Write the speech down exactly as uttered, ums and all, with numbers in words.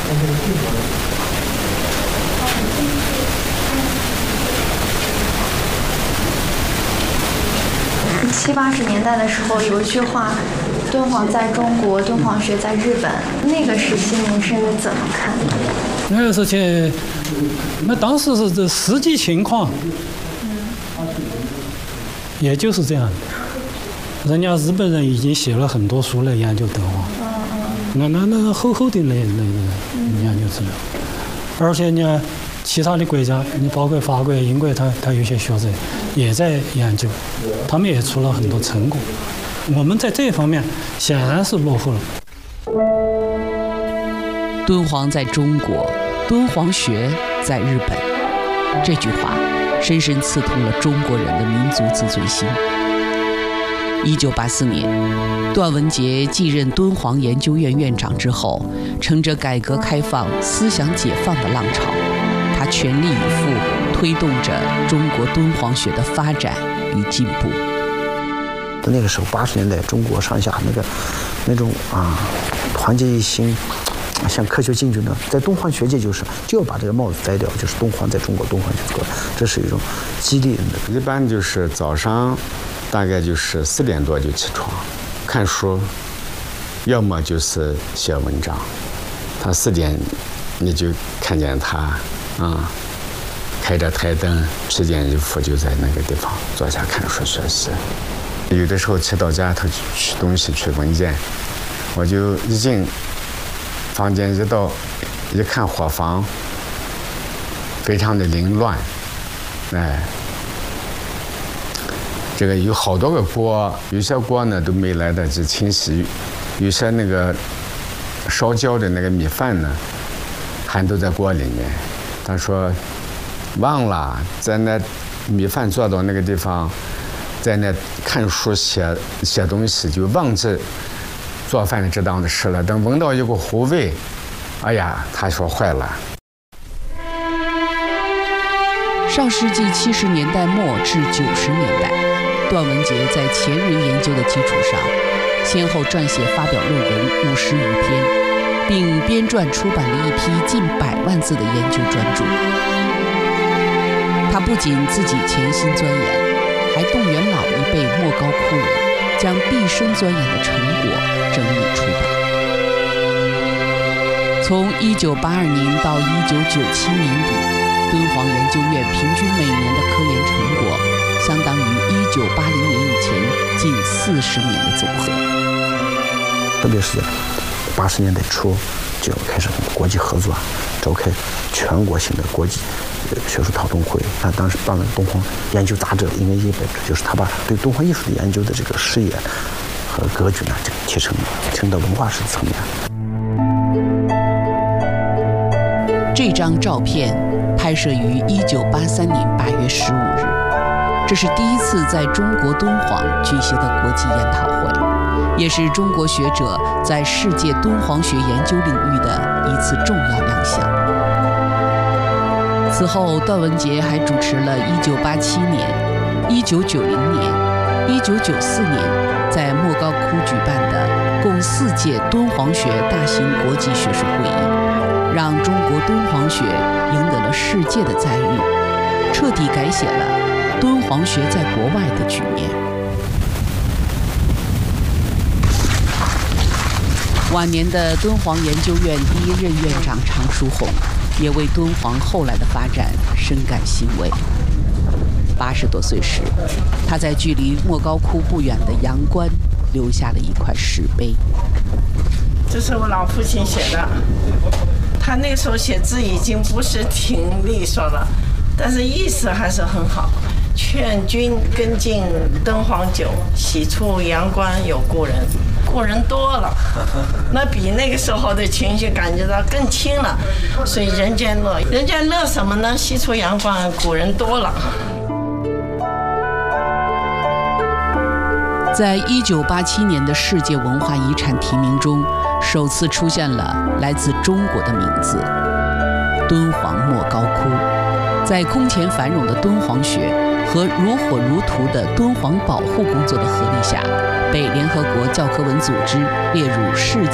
七八十年代的时候，有一句话，敦煌在中国，敦煌学在日本。那个时期您是怎么看的？ 那个时期，那当时是这实际情况，也就是这样。人家日本人已经写了很多书来研究敦煌，那那那厚厚的那那研究资料，而且呢，其他的国家，你包括法国、英国，他他有些学者也在研究，他们也出了很多成果。我们在这方面显然是落后了。 敦煌在中国，敦煌学在日本，这句话深深刺痛了中国人的民族自尊心。一九八四年，段文杰继任敦煌研究院院长之后，乘着改革开放、思想解放的浪潮，他全力以赴推动着中国敦煌学的发展与进步。 那个时候，八十年代中国上下那个那种啊团结一心，向科学进军的，在敦煌学界就是就要把这个帽子摘掉，就是敦煌在中国，敦煌学过来，这是一种激励人的。 一般就是早上大概就是四点多就起床看书，要么就是写文章。他四点你就看见他啊、嗯，开着台灯，披件衣服就在那个地方坐下看书学习。有的时候去到家头取东西取文件，我就一进房间一到一看伙房非常的凌乱，哎，这个有好多个锅，有些锅呢都没来得及清洗，有些那个烧焦的那个米饭呢还都在锅里面。他说忘了在那米饭做到那个地方，在那看书写写东西，就忘记做饭这档子事了。等闻到一股糊味，哎呀，他说坏了。 上世纪七十年代末至九十年代，段文杰在前人研究的基础上，先后撰写发表论文五十余篇，并编撰出版了一批近百万字的研究专著。他不仅自己潜心钻研，还动员老一辈莫高窟人将毕生钻研的成果整理出版。从一九八二年到一九九七年底，敦煌研究院平均每年的科研成果相当于一九八零年以前近四十年的总和。 特别是八十年代初就开始国际合作，召开全国性的国际学术讨论会。他当时办了敦煌研究杂志，因为一本就是他把对敦煌艺术的研究的这个视野和格局呢，就提升提到文化史层面。 这张照片拍摄于一九八三年八月十五日，这是第一次在中国敦煌举行的国际研讨会，也是中国学者在世界敦煌学研究领域的一次重要亮相。此后，段文杰还主持了一九八七年、一九九零年、一九九四年在莫高窟举办的共四届敦煌学大型国际学术会议，让中国敦煌学赢得了世界的赞誉，彻底改写了敦煌学在国外的局面。晚年的敦煌研究院第一任院长常书鸿也为敦煌后来的发展深感欣慰。八十多岁时，他在距离莫高窟不远的阳关留下了一块石碑。 这是我老父亲写的，他那个时候写字已经不是挺利索了，但是意思还是很好。劝君跟进敦煌久，喜出阳关有故人。故人多了，那比那个时候的情绪感觉到更轻了，所以人间乐。人间乐什么呢？喜出阳关，古人多了。 在一九八七年的世界文化遗产提名中，首次出现了来自中国的名字——敦煌莫高窟。在空前繁荣的敦煌学和如火如荼的敦煌保护工作的合力下，被联合国教科文组织列入世界